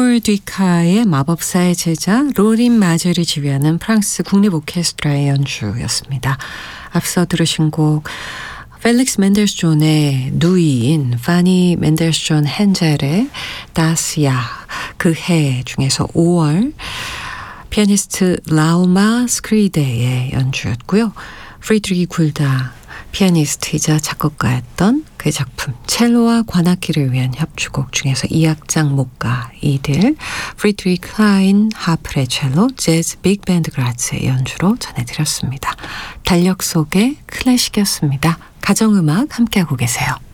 파울 뒤카의 마법사의 제자 로린 마젤이 지휘하는 프랑스 국립 오케스트라의 연주였습니다. 앞서 들으신 곡 펠릭스 맨델스존의 누이인 파니 맨델스존 헨젤의 다스야 그 해 중에서 5월 피아니스트 라우마 스크리데의 연주였고요. 프리드리히 굴다 피아니스트이자 작곡가였던 그의 작품 첼로와 관악기를 위한 협주곡 중에서 2악장 목가 이들 프리드리히 클라인 하프의 첼로 재즈 빅밴드 그라츠의 연주로 전해드렸습니다. 달력 속의 클래식이었습니다. 가정음악 함께하고 계세요.